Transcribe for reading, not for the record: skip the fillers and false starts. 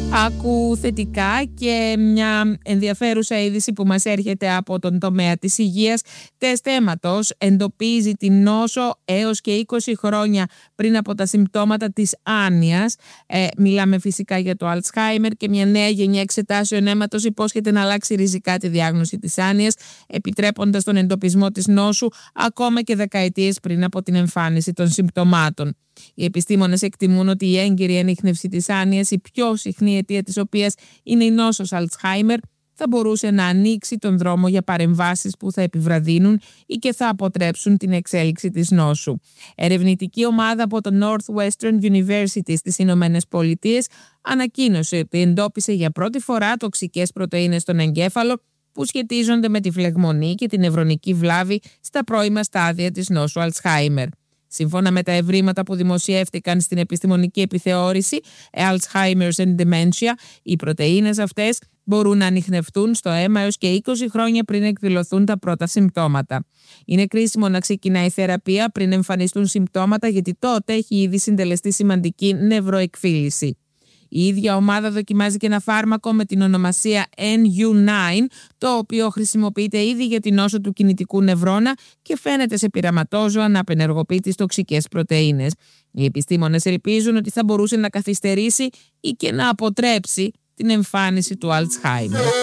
Άκου θετικά και μια ενδιαφέρουσα είδηση που μας έρχεται από τον τομέα της υγείας. Τεστ αίματος εντοπίζει την νόσο έως και 20 χρόνια πριν από τα συμπτώματα της άνοιας. Μιλάμε φυσικά για το Alzheimer, και μια νέα γενιά εξετάσεων αίματος υπόσχεται να αλλάξει ριζικά τη διάγνωση της άνοιας, επιτρέποντας τον εντοπισμό της νόσου ακόμα και δεκαετίες πριν από την εμφάνιση των συμπτωμάτων. Οι επιστήμονες εκτιμούν ότι η έγκυρη ανίχνευση της άνοιας, η πιο συχνή αιτία της οποίας είναι η νόσος Alzheimer, θα μπορούσε να ανοίξει τον δρόμο για παρεμβάσεις που θα επιβραδύνουν ή και θα αποτρέψουν την εξέλιξη της νόσου. Ερευνητική ομάδα από το Northwestern University στις Ηνωμένες Πολιτείες ανακοίνωσε ότι εντόπισε για πρώτη φορά τοξικές πρωτεΐνες στον εγκέφαλο που σχετίζονται με τη φλεγμονή και την νευρονική βλάβη στα πρώιμα στάδια της νόσου Alzheimer. Σύμφωνα με τα ευρήματα που δημοσιεύτηκαν στην επιστημονική επιθεώρηση Alzheimer's and Dementia, οι πρωτεΐνες αυτές μπορούν να ανιχνευτούν στο αίμα έως και 20 χρόνια πριν εκδηλωθούν τα πρώτα συμπτώματα. Είναι κρίσιμο να ξεκινάει η θεραπεία πριν εμφανιστούν συμπτώματα, γιατί τότε έχει ήδη συντελεστεί σημαντική νευροεκφύλιση. Η ίδια ομάδα δοκιμάζει και ένα φάρμακο με την ονομασία NU9, το οποίο χρησιμοποιείται ήδη για την νόσο του κινητικού νευρώνα και φαίνεται σε πειραματόζωα να απενεργοποιεί τις τοξικές πρωτεΐνες. Οι επιστήμονες ελπίζουν ότι θα μπορούσε να καθυστερήσει ή και να αποτρέψει την εμφάνιση του Alzheimer.